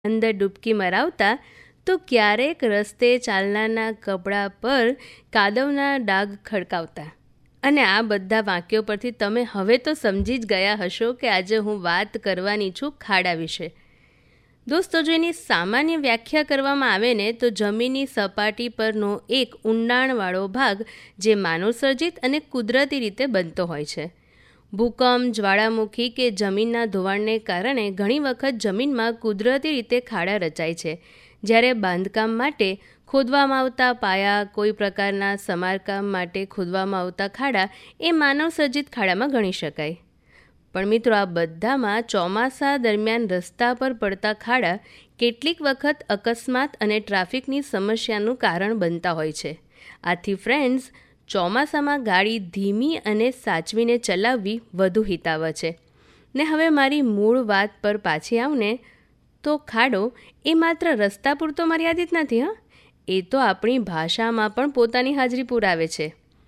અંદર ડૂબકી મરાવતા તો ક્યારેક રસ્તે ચાલનારના કપડાં પર કાદવના ડાઘ ખડકાવતા. અને આ બધા વાક્યો પરથી તમે હવે તો સમજી જ ગયા હશો કે આજે હું વાત કરવાની છું ખાડા વિશે. દોસ્તો, જો એની સામાન્ય વ્યાખ્યા કરવામાં આવે ને તો જમીનની સપાટી પરનો એક ઊંડાણવાળો ભાગ જે માનવસર્જિત અને કુદરતી રીતે બનતો હોય છે. ભૂકંપ, જ્વાળામુખી કે જમીનના ધોવાણને કારણે ઘણી વખત જમીનમાં કુદરતી રીતે ખાડા રચાય છે. જ્યારે બાંધકામ માટે ખોદવામાં આવતા પાયા, કોઈ પ્રકારના સમારકામ માટે ખોદવામાં આવતા ખાડા એ માનવસર્જિત ખાડામાં ગણી શકાય. પણ મિત્રો, આ બધામાં ચોમાસા દરમિયાન રસ્તા પર પડતા ખાડા કેટલીક વખત અકસ્માત અને ટ્રાફિકની સમસ્યાનું કારણ બનતા હોય છે. આથી ફ્રેન્ડ્સ, ચોમાસામાં ગાડી ધીમી અને સાચવીને ચલાવવી વધુ હિતાવહ છે. ને હવે મારી મૂળ વાત પર પાછી આવને તો ખાડો એ માત્ર રસ્તા પૂરતો મર્યાદિત નથી. એ તો આપણી ભાષામાં પણ પોતાની હાજરી પુરાવે છે.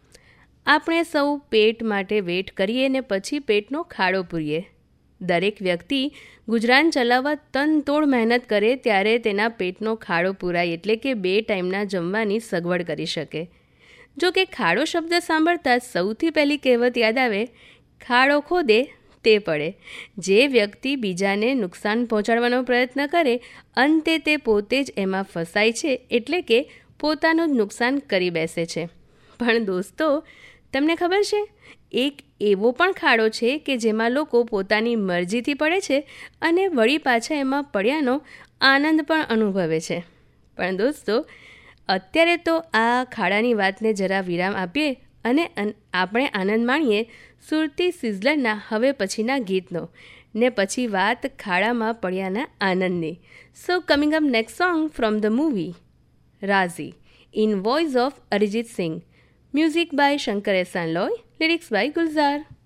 આપણે સૌ પેટ માટે વેટ કરીએ ને પછી પેટનો ખાડો પૂરીએ. દરેક વ્યક્તિ ગુજરાન ચલાવવા તનતોડ મહેનત કરે ત્યારે તેના પેટનો ખાડો પૂરાય, એટલે કે 2 ટાઈમના જમવાની સગવડ કરી શકે. જો કે ખાડો શબ્દ સાંભળતા સૌથી પહેલી કહેવત યાદ આવે, ખાડો ખોદે તે પડે. જે વ્યક્તિ બીજાને નુકસાન પહોંચાડવાનો પ્રયત્ન કરે અંતે તે પોતે જ એમાં ફસાય છે, એટલે કે પોતાનું જ નુકસાન કરી બેસે છે. પણ દોસ્તો, તમને ખબર છે, એક એવો પણ ખાડો છે કે જેમાં લોકો પોતાની મરજીથી પડે છે અને વળી પાછા એમાં પડ્યાનો આનંદ પણ અનુભવે છે. પણ દોસ્તો, અત્યારે તો આ ખાડાની વાતને જરા વિરામ આપીએ અને આપણે આનંદ માણીએ સુરતી સિઝલરના હવે પછીના ગીતનો, ને પછી વાત ખાડામાં પડ્યાના આનંદની. સો coming up next song from the movie રાઝી in voice of Arijit Singh. Music by Shankar Ehsaan Loy, lyrics by Gulzar.